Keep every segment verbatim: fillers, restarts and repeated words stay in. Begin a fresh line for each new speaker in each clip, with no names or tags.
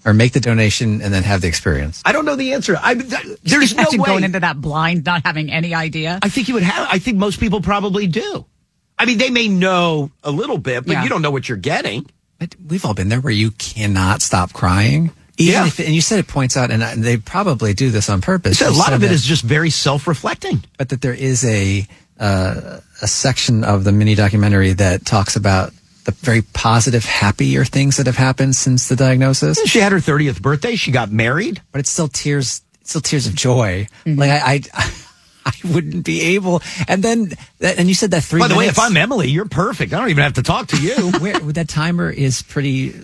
or make the donation and then have the experience?
I don't know the answer. I, there's no way.
Going into that blind, not having any idea.
I think you would have. I think most people probably do. I mean, they may know a little bit, but
Yeah.
you don't know what you're getting.
But we've all been there where you cannot stop crying. Even
Yeah.
if, and you said it points out, and they probably do this on purpose.
So a
You
lot
said
of it
that-
is just very self-reflecting.
But that there is a uh, a section of the mini documentary that talks about the very positive, happier things that have happened since the diagnosis.
She had her thirtieth birthday. She got married.
But it's still tears, it's still tears of joy. Like I, I, I wouldn't be able. And then, that, and you said that three.
By the way,
minutes,
if I'm Emily, you're perfect. I don't even have to talk to you.
where that timer is pretty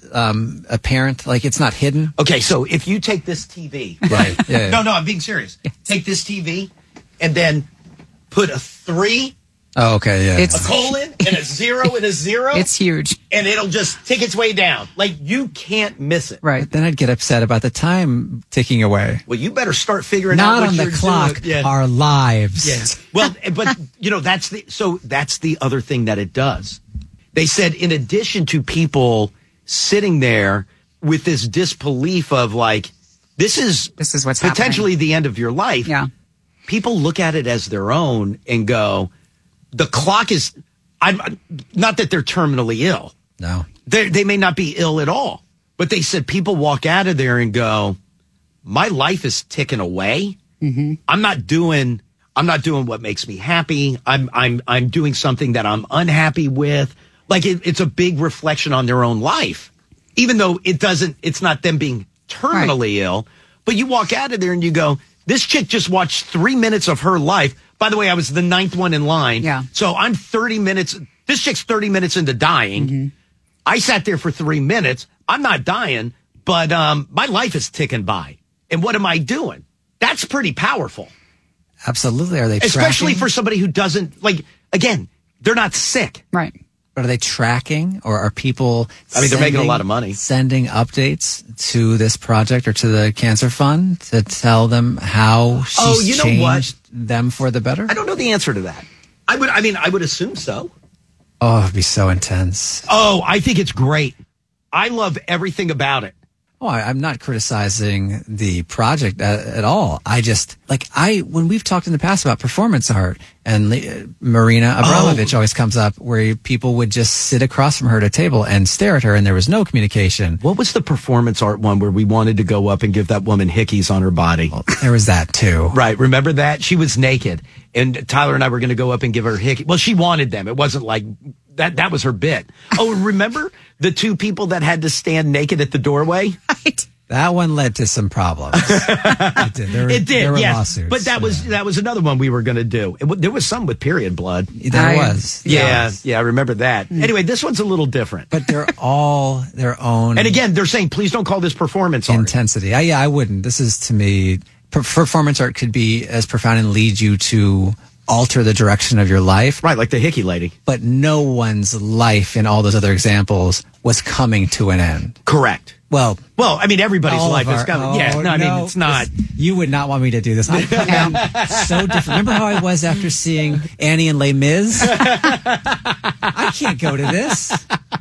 um, apparent. Like it's not hidden.
Okay, so if you take this T V, right?
Yeah, yeah.
No, no, I'm being serious. Take this T V and then put a three,
Oh, okay, yeah.
a
It's-
colon, and a zero and a zero.
It's huge.
and it'll just tick its way down. Like you can't miss it.
Right.
But then I'd get upset about the time ticking away.
Well, you better start figuring out
Not
what
on the
you're
clock,
doing. Yeah.
our lives.
Yeah. Well, but you know that's the so that's the other thing that it does. They said in addition to people sitting there with this disbelief of like this is
This is what's
potentially the end of your life.
Yeah.
People look at it as their own and go, the clock is. I'm not that they're terminally ill.
No.
They they may not be ill at all, but they said people walk out of there and go, my life is ticking away. Mm-hmm. I'm not doing. I'm not doing what makes me happy. I'm I'm I'm doing something that I'm unhappy with. Like it, it's a big reflection on their own life, even though it doesn't. It's not them being terminally ill. But you walk out of there and you go, this chick just watched three minutes of her life. By the way, I was the ninth one in line.
Yeah.
So I'm thirty minutes. This chick's thirty minutes into dying.
Mm-hmm.
I sat there for three minutes. I'm not dying, but um, my life is ticking by. And what am I doing? That's pretty powerful.
Absolutely. Are they
Especially
tracking?
for somebody who doesn't, like, again, they're not sick.
Right.
Are they tracking, or are people?
I mean, they're making a
sending-
lot of money.
Sending updates to this project or to the Cancer Fund to tell them how she's
Oh, you know
changed
what?
them for the better.
I don't know the answer to that. I would, I mean, I would assume so.
Oh, it'd be so intense.
Oh, I think it's great. I love everything about it.
Oh, I, I'm not criticizing the project at, at all. I just like I when we've talked in the past about performance art, and uh, Marina Abramovich
Oh.
always comes up where people would just sit across from her at a table and stare at her, and there was no communication.
What was the performance art one where we wanted to go up and give that woman hickeys on her body?
Well, there was that too.
Right. Remember that? She was naked, and Tyler and I were going to go up and give her hickey. Well, she wanted them. It wasn't like that. That was her bit. Oh, remember the two people that had to stand naked at the doorway?
Right.
That one led to some problems. it did. There, were-
It did,
there were
yes.
lawsuits.
But that was
yeah.
that was another one we were going to do. It, w- there was some with period blood.
There
I-
was.
Yeah, yeah, I remember that.
Hmm.
Anyway, this one's a little different.
But they're all their own
And again, they're saying, please don't call this performance art.
intensity. I, yeah, I wouldn't. This is to me, per- performance art could be as profound and lead you to alter the direction of your life.
Right, like the hickey lady.
But no one's life in all those other example was coming to an end.
Correct.
Well,
Well, I mean, everybody's
all
life
of
is
our-
coming. yeah,
oh,
no, I mean, it's not.
This- you would not want me to do this. I am so different. Remember how I was after seeing Annie and Les Mis? I can't go to this.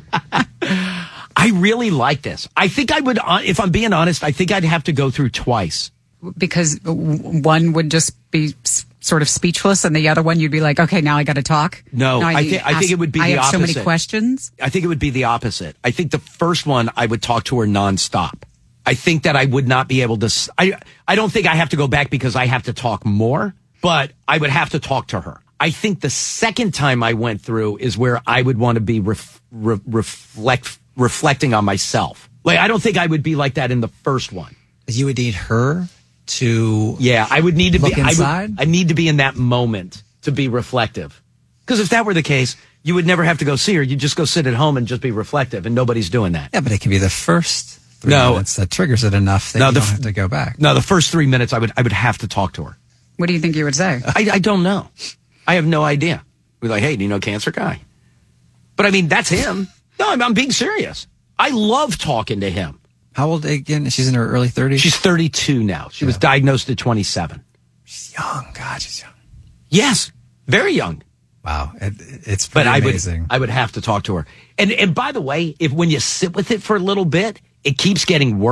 I really like this. I think I would, uh, if I'm being honest, I think I'd have to go through twice.
Because w- one would just be s- sort of speechless, and the other one you'd be like, okay, now I got to talk.
No,
Now
I
need
thi-
to
I think
ask-
it would be
I
the
have so many
opposite.
questions.
I think it would be the opposite. I think the first one, I would talk to her nonstop. I think that I would not be able to. s- I, I don't think I have to go back because I have to talk more, but I would have to talk to her. I think the second time I went through is where I would want to be ref, re, reflect, reflecting on myself. Like, I don't think I would be like that in the first one.
You would need her to.
Yeah, I would need to
Look
be. I,
inside?
would, I need to be in that moment to be reflective. Because if that were the case, you would never have to go see her. You'd just go sit at home and just be reflective, and nobody's doing that.
Yeah, but it can be the first three
No.
minutes that triggers it enough that
No,
you
the
don't
f-
have to go back.
No, the first three minutes, I would I would have to talk to her.
What do you think you would say?
I, I don't know. I have no idea. We're like, hey, do you know Cancer Guy? But I mean, that's him. No, I'm, I'm being serious. I love talking to him.
How old again? She's in her early thirties?
She's thirty-two now. She was diagnosed at twenty-seven.
She's young. God, she's young.
Yes, very young.
Wow. It, it's
But
pretty
I would,
amazing.
I would have to talk to her. And and by the way, if when you sit with it for a little bit, it keeps getting worse.